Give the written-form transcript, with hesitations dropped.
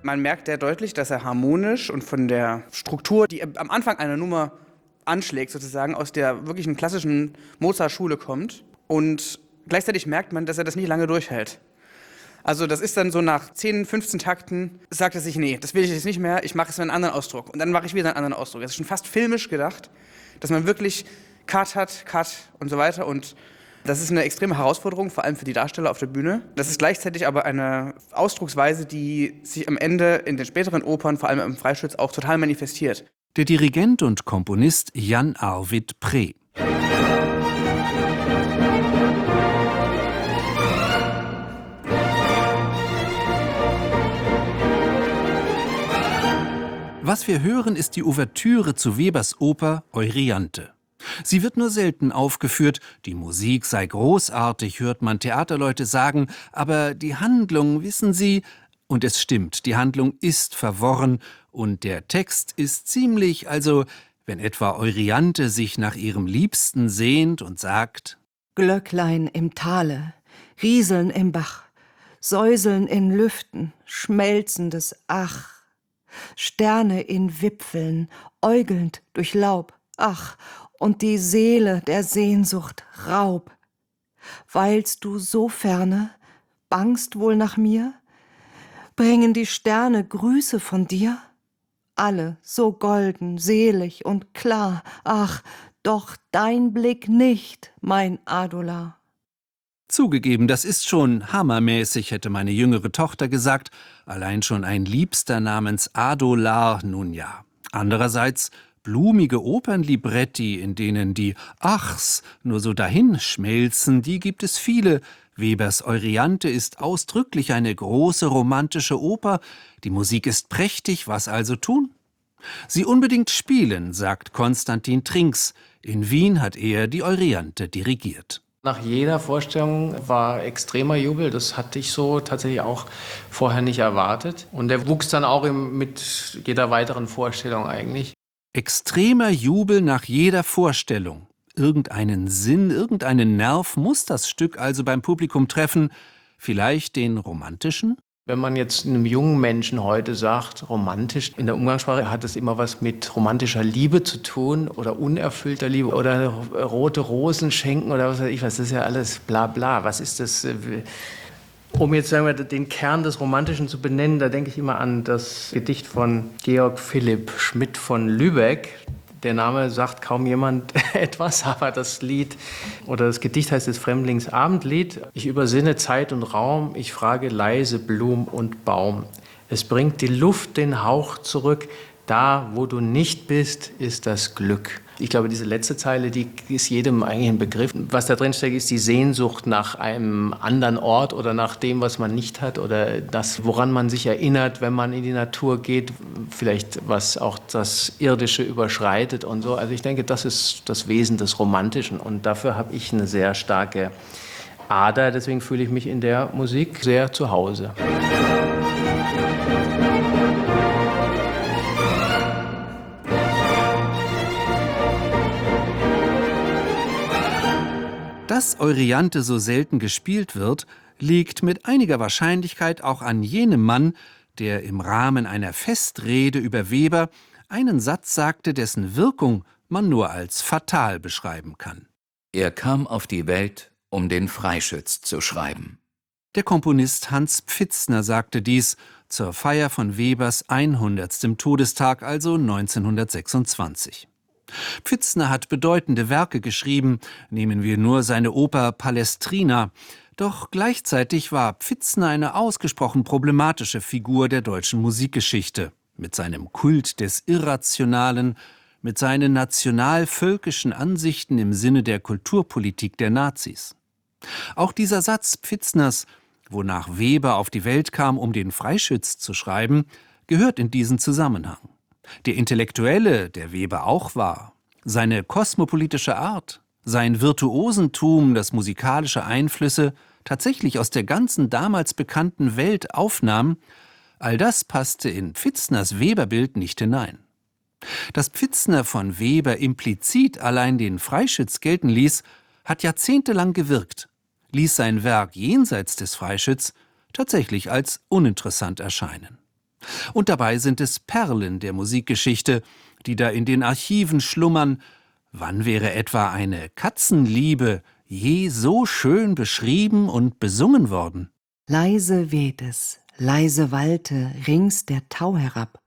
Man merkt sehr deutlich, dass er harmonisch und von der Struktur, die am Anfang einer Nummer anschlägt, sozusagen aus der wirklichen klassischen Mozart-Schule kommt. Und gleichzeitig merkt man, dass er das nicht lange durchhält. Also das ist dann so nach 10, 15 Takten, sagt er sich, nee, das will ich jetzt nicht mehr, ich mache es mit einem anderen Ausdruck. Und dann mache ich wieder einen anderen Ausdruck. Das ist schon fast filmisch gedacht, dass man wirklich Cut hat, Cut und so weiter. Und das ist eine extreme Herausforderung, vor allem für die Darsteller auf der Bühne. Das ist gleichzeitig aber eine Ausdrucksweise, die sich am Ende in den späteren Opern, vor allem im Freischütz, auch total manifestiert. Der Dirigent und Komponist Jan Arvid Preh. Was wir hören, ist die Ouvertüre zu Webers Oper Euryanthe. Sie wird nur selten aufgeführt, die Musik sei großartig, hört man Theaterleute sagen, aber die Handlung, wissen Sie, und es stimmt, die Handlung ist verworren und der Text ist ziemlich, also wenn etwa Euryanthe sich nach ihrem Liebsten sehnt und sagt: Glöcklein im Tale, Rieseln im Bach, Säuseln in Lüften, schmelzendes Ach, Sterne in Wipfeln, äugelnd durch Laub, ach, und die Seele der Sehnsucht Raub. Weilst du so ferne, bangst wohl nach mir? Bringen die Sterne Grüße von dir? Alle so golden, selig und klar, ach, doch dein Blick nicht, mein Adolar. Zugegeben, das ist schon hammermäßig, hätte meine jüngere Tochter gesagt. Allein schon ein Liebster namens Adolar, nun ja. Andererseits blumige Opernlibretti, in denen die Achs nur so dahin schmelzen, die gibt es viele. Webers Euryanthe ist ausdrücklich eine große romantische Oper. Die Musik ist prächtig, was also tun? Sie unbedingt spielen, sagt Konstantin Trinks. In Wien hat er die Euryanthe dirigiert. Nach jeder Vorstellung war extremer Jubel. Das hatte ich so tatsächlich auch vorher nicht erwartet. Und der wuchs dann auch mit jeder weiteren Vorstellung eigentlich. Extremer Jubel nach jeder Vorstellung. Irgendeinen Sinn, irgendeinen Nerv muss das Stück also beim Publikum treffen. Vielleicht den romantischen? Wenn man jetzt einem jungen Menschen heute sagt, romantisch, in der Umgangssprache hat es immer was mit romantischer Liebe zu tun oder unerfüllter Liebe oder rote Rosen schenken oder was weiß ich was. Das ist ja alles bla bla. Was ist das? Um jetzt sagen wir, den Kern des Romantischen zu benennen, da denke ich immer an das Gedicht von Georg Philipp Schmidt von Lübeck. Der Name sagt kaum jemand etwas, aber das Lied oder das Gedicht heißt das Fremdlingsabendlied. Ich übersinne Zeit und Raum, ich frage leise Blum und Baum. Es bringt die Luft den Hauch zurück, da wo du nicht bist, ist das Glück. Ich glaube, diese letzte Zeile, die ist jedem eigentlich ein Begriff. Was da drin steckt, ist die Sehnsucht nach einem anderen Ort oder nach dem, was man nicht hat oder das, woran man sich erinnert, wenn man in die Natur geht, vielleicht was auch das Irdische überschreitet und so. Also ich denke, das ist das Wesen des Romantischen und dafür habe ich eine sehr starke Ader. Deswegen fühle ich mich in der Musik sehr zu Hause. Dass Euryanthe so selten gespielt wird, liegt mit einiger Wahrscheinlichkeit auch an jenem Mann, der im Rahmen einer Festrede über Weber einen Satz sagte, dessen Wirkung man nur als fatal beschreiben kann. Er kam auf die Welt, um den Freischütz zu schreiben. Der Komponist Hans Pfitzner sagte dies zur Feier von Webers 100. Todestag, also 1926. Pfitzner hat bedeutende Werke geschrieben, nehmen wir nur seine Oper Palestrina. Doch gleichzeitig war Pfitzner eine ausgesprochen problematische Figur der deutschen Musikgeschichte. Mit seinem Kult des Irrationalen, mit seinen national-völkischen Ansichten im Sinne der Kulturpolitik der Nazis. Auch dieser Satz Pfitzners, wonach Weber auf die Welt kam, um den Freischütz zu schreiben, gehört in diesen Zusammenhang. Der Intellektuelle, der Weber auch war, seine kosmopolitische Art, sein Virtuosentum, das musikalische Einflüsse tatsächlich aus der ganzen damals bekannten Welt aufnahm, all das passte in Pfitzners Weberbild nicht hinein. Dass Pfitzner von Weber implizit allein den Freischütz gelten ließ, hat jahrzehntelang gewirkt, ließ sein Werk jenseits des Freischütz tatsächlich als uninteressant erscheinen. Und dabei sind es Perlen der Musikgeschichte, die da in den Archiven schlummern. Wann wäre etwa eine Katzenliebe je so schön beschrieben und besungen worden? Leise weht es, leise wallte rings der Tau herab.